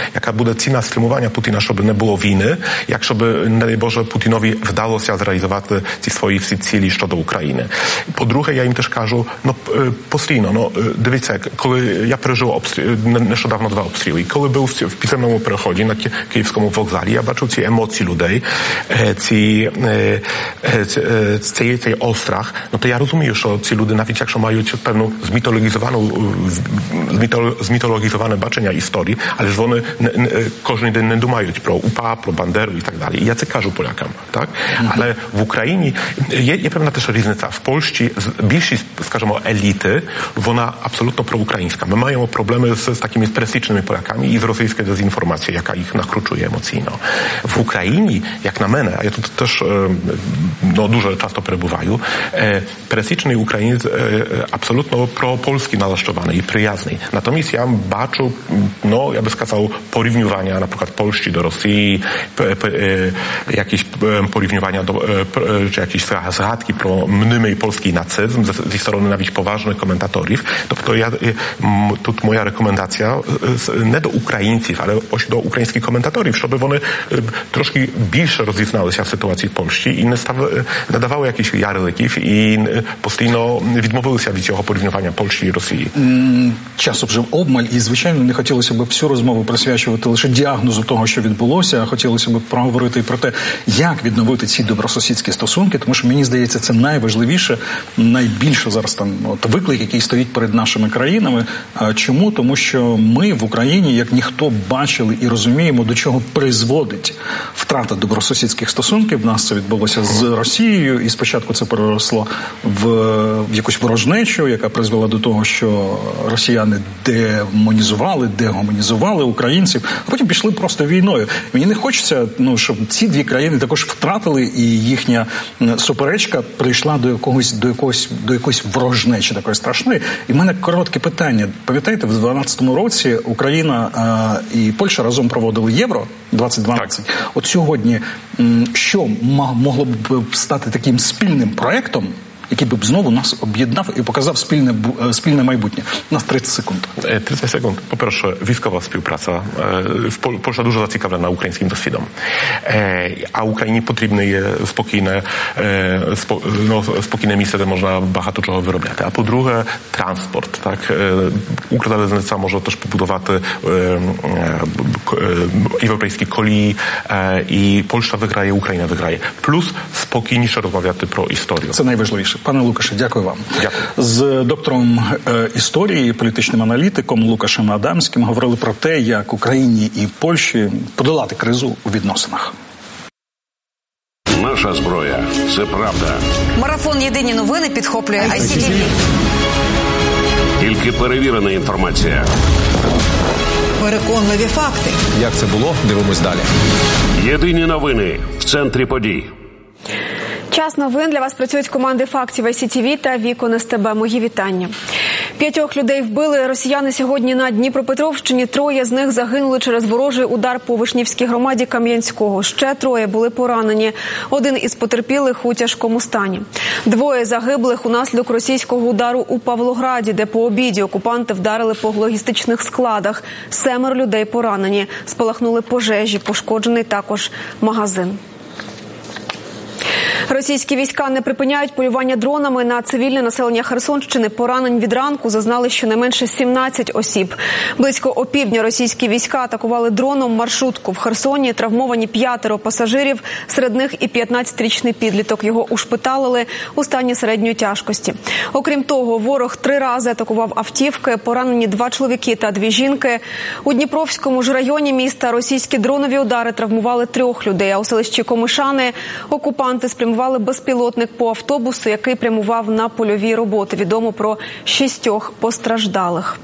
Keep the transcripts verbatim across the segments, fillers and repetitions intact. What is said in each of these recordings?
яка буде ціна стримування Путіна, щоб не було війни, якщо би, не дай Боже, Путінові вдалося зреалізувати ці свої всі цілі щодо України. По-друге, я їм теж кажу, ну, постійно, ну, дивіться, коли я пережив обстріл, нещодавно два обстріли, і коли був в підземному переході на Київському вокзалі, я бачив ці емоції людей, ці, цей, цей острах, no to ja rozumiem, że ci ludzie, nawet jak mają pewną zmitologizowaną, zmitologizowane baczenia historii, ale że one każdy dzień nie dumają pro U P A, pro Banderu i tak dalej. I ja кажу Polakam, tak? Ale w Ukrainie jest, jest pewna też różnica. W Polsce większość, скажімо, elity, ona absolutnie proukraińska. My mają problemy z, z takimi presycznymi Polakami i z rosyjskiej dezinformacją, jaka ich nakruczuje emocjonalnie. W Ukrainie, jak na mnie, a ja tu też no, dużo często przebywają, presyczny Ukrainiec absolutnie pro-polski nalaszczowany i przyjazny. Natomiast ja baczę, no, ja bym сказал, porównywania na przykład Polski do Rosji, jakieś porównywania do, czy jakieś zgadki pro mnymy polski nacyzm ze strony nawet poważnych komentatorów. To ja, tu moja rekomendacja nie do Ukraińców, ale do ukraińskich komentatorów, żeby one troszkę більше розізналися в ситуації в Польщі і не став, надавали якісь ярликів і постійно відмовилися від цього порівняння Польщі і Росії. Часу вже обмаль, і, звичайно, не хотілося б всю розмову присвячувати лише діагнозу того, що відбулося, а хотілося б проговорити і про те, як відновити ці добросусідські стосунки, тому що, мені здається, це найважливіше, найбільше зараз там от, виклик, який стоїть перед нашими країнами. А чому? Тому що ми в Україні, як ніхто, бачили і розуміємо, до чого призводить втрата добросусідських стосунків. В нас це відбулося з Росією, і спочатку це переросло в, в якусь ворожнечу, яка призвела до того, що росіяни демонізували, дегуманізували українців, а потім пішли просто війною. Мені не хочеться, ну, щоб ці дві країни також втратили, і їхня суперечка прийшла до якогось, до якогось, до якоїсь ворожнечі такої страшної. І в мене коротке питання. Пам'ятаєте, в дванадцятому році Україна а, і Польща разом проводили Євро двадцять дванадцять. От сьогодні що могло б стати таким спільним проектом, який би знову нас об'єднав і показав спільне, спільне майбутнє? У нас тридцять секунд. тридцять секунд. По-перше, військова співпраця. Польща дуже зацікавлена українським досвідом. А Україні потрібне є спокійне, ну, спокійне місце, де можна багато чого виробляти. А по-друге, транспорт. Так? Укрзалізниця може теж побудувати європейські колії, і Польща виграє, Україна виграє. Плюс спокійніше розмовляти про історію. Це найважливіше. Пане Лукаше, дякую вам. Дякую. З доктором е, історії, політичним аналітиком Лукашем Адамським говорили про те, як Україні і Польщі подолати кризу у відносинах. Наша зброя – це правда. Марафон «Єдині новини» підхоплює ай сі ті ві. Тільки перевірена інформація. Переконливі факти. Як це було? Дивимось далі. Єдині новини в центрі подій. Час новин. Для вас працюють команди фактів ай сі ті ві та Вікон СТБ. Мої вітання. П'ятьох людей вбили росіяни сьогодні на Дніпропетровщині. Троє з них загинули через ворожий удар по Вишнівській громаді Кам'янського. Ще троє були поранені. Один із потерпілих у тяжкому стані. Двоє загиблих унаслідок російського удару у Павлограді, де по обіді окупанти вдарили по логістичних складах. Семеро людей поранені. Спалахнули пожежі, пошкоджений також магазин. Російські війська не припиняють полювання дронами на цивільне населення Херсонщини. Поранень від ранку зазнали щонайменше сімнадцять осіб. Близько опівдня російські війська атакували дроном маршрутку в Херсоні. Травмовані п'ятеро пасажирів, серед них і п'ятнадцятирічний підліток. Його ушпиталили у стані середньої тяжкості. Окрім того, ворог три рази атакував автівки, поранені два чоловіки та дві жінки. У Дніпровському ж районі міста російські дронові удари травмували трьох людей, а у селищі Комишани окупанти спрямували безпілотник по автобусу, який прямував на польові роботи. Відомо про шістьох постраждалих.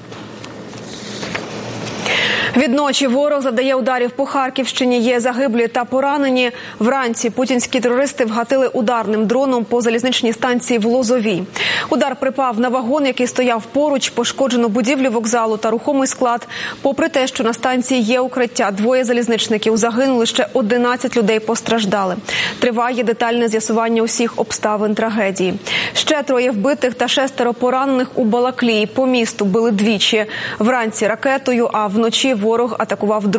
Відночі ворог завдає ударів по Харківщині. Є загиблі та поранені. Вранці путінські терористи вгатили ударним дроном по залізничній станції в Лозовій. Удар припав на вагон, який стояв поруч, пошкоджено будівлю вокзалу та рухомий склад. Попри те, що на станції є укриття, двоє залізничників загинули, ще одинадцять людей постраждали. Триває детальне з'ясування усіх обставин трагедії. Ще троє вбитих та шестеро поранених у Балаклії. По місту били двічі. Вранці ракетою, а вночі ворог атакував дроном.